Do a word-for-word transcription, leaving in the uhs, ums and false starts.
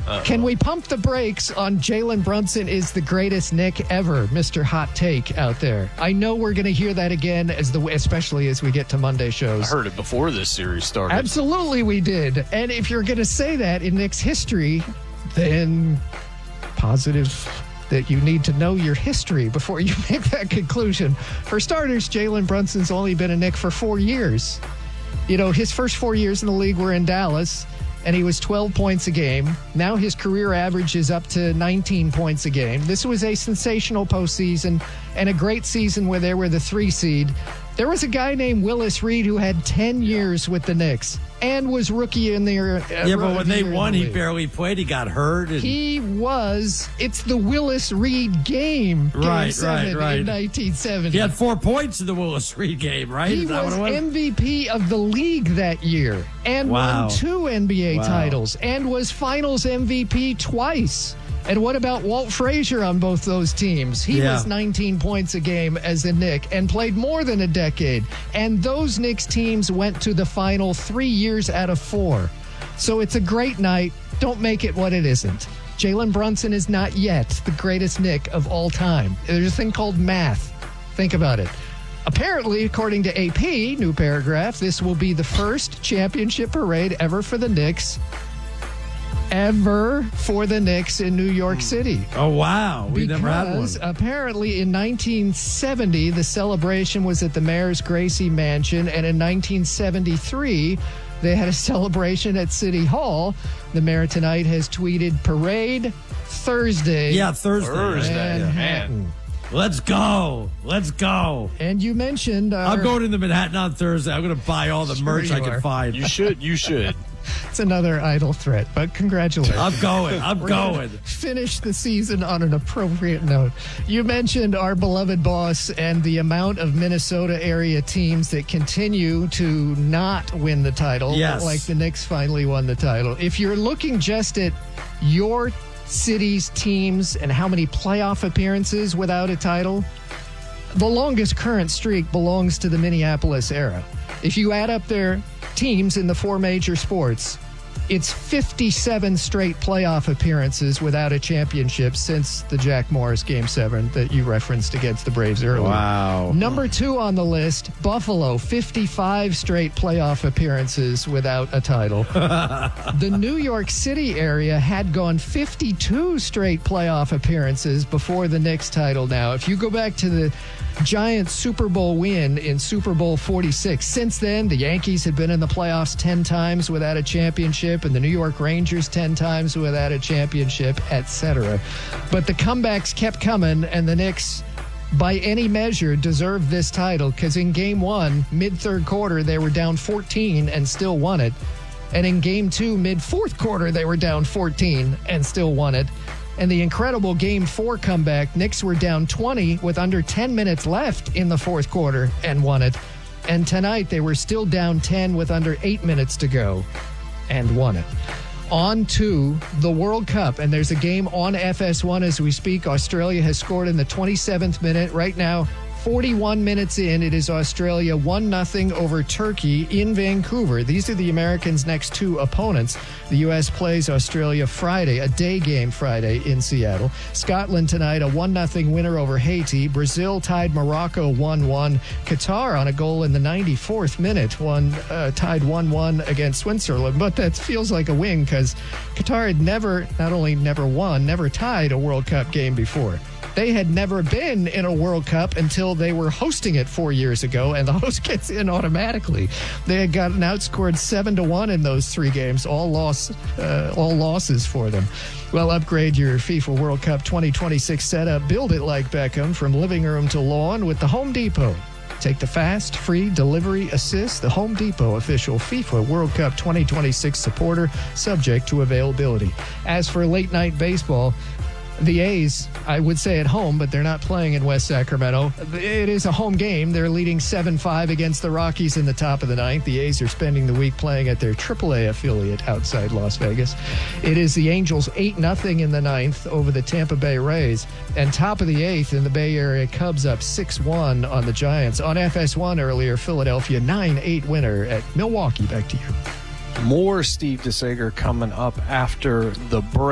Uh-oh. Can we pump the brakes on Jalen Brunson is the greatest Knick ever, Mister Hot Take out there? I know we're going to hear that again, as the especially as we get to Monday shows. I heard it before this series started. Absolutely we did. And if you're going to say that in Knicks history, then positive that you need to know your history before you make that conclusion. For starters, Jalen Brunson's only been a Knick for four years. You know, his first four years in the league were in Dallas, and he was twelve points a game. Now his career average is up to nineteen points a game. This was a sensational postseason and a great season where they were the three seed. There was a guy named Willis Reed who had ten years with the Knicks and was rookie in their uh, Yeah, but when they won, the he league. barely played. He got hurt. And... He was, it's the Willis Reed game. Game Right, seven right, right. In nineteen seventy. He had four points in the Willis Reed game, right? He Is that was what it was? M V P of the league that year and Wow. won two N B A Wow. titles and was finals M V P twice. And what about Walt Frazier on both those teams? He Yeah. was nineteen points a game as a Knick and played more than a decade. And those Knicks teams went to the final three years out of four. So it's a great night. Don't make it what it isn't. Jalen Brunson is not yet the greatest Knick of all time. There's a thing called math. Think about it. Apparently, according to A P, new paragraph, this will be the first championship parade ever for the Knicks. Ever for the Knicks in New York City. Oh, wow. We never had one. Because apparently in nineteen seventy, the celebration was at the Mayor's Gracie Mansion, and in nineteen seventy-three, they had a celebration at City Hall. The mayor tonight has tweeted, parade Thursday. Yeah, Thursday. Thursday, Manhattan. man. Let's go. Let's go. And you mentioned... Our, I'm going into Manhattan on Thursday. I'm going to buy all the Sure merch you I can are. find. You should. You should. It's another idle threat, but congratulations. I'm going. I'm We're gonna going. Finish the season on an appropriate note. You mentioned our beloved boss and the amount of Minnesota area teams that continue to not win the title. Yes. Like the Knicks finally won the title. If you're looking just at your city's teams and how many playoff appearances without a title, the longest current streak belongs to the Minneapolis era. If you add up their teams in the four major sports, it's fifty-seven straight playoff appearances without a championship since the Jack Morris Game seven that you referenced against the Braves earlier. Wow. Number two on the list, Buffalo, fifty-five straight playoff appearances without a title. The New York City area had gone fifty-two straight playoff appearances before the Knicks title now. If you go back to the Giants Super Bowl win in Super Bowl forty-six, since then, the Yankees had been in the playoffs ten times without a championship, and the New York Rangers ten times without a championship, et cetera. But the comebacks kept coming, and the Knicks, by any measure, deserved this title because in game one, mid-third quarter, they were down fourteen and still won it. And in game two, mid-fourth quarter, they were down fourteen and still won it. And the incredible game four comeback, Knicks were down twenty with under ten minutes left in the fourth quarter and won it. And tonight, they were still down ten with under eight minutes to go and won it. On to the World Cup, and there's a game on F S one as we speak. Australia has scored in the twenty-seventh minute. Right now, forty-one minutes in, it is Australia one nothing over Turkey in Vancouver. These are the Americans' next two opponents. The U S plays Australia Friday, a day game Friday in Seattle. Scotland tonight, a one nothing winner over Haiti. Brazil tied Morocco one one. Qatar on a goal in the ninety-fourth minute, one uh, tied one one against Switzerland. But that feels like a win because Qatar had never, not only never won, never tied a World Cup game before. They had never been in a World Cup until they were hosting it four years ago, and the host gets in automatically. They had gotten outscored seven to one in those three games, all loss, uh, all losses for them. Well, upgrade your FIFA World Cup twenty twenty-six setup. Build it like Beckham, from living room to lawn with the Home Depot. Take the fast, free delivery assist. The Home Depot official FIFA World Cup twenty twenty-six supporter, subject to availability. As for late night baseball, the A's, I would say at home, but they're not playing in West Sacramento. It is a home game. They're leading seven five against the Rockies in the top of the ninth. The A's are spending the week playing at their triple A affiliate outside Las Vegas. It is the Angels eight nothing in the ninth over the Tampa Bay Rays. And top of the eighth in the Bay Area, Cubs up six one on the Giants. On F S one earlier, Philadelphia nine eight winner at Milwaukee. Back to you. More Steve DeSager coming up after the break.